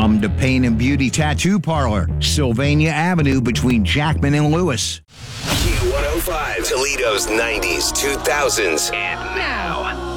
From the Pain and Beauty Tattoo Parlor, Sylvania Avenue between Jackman and Lewis. Q105, Toledo's 90s, 2000s, and now.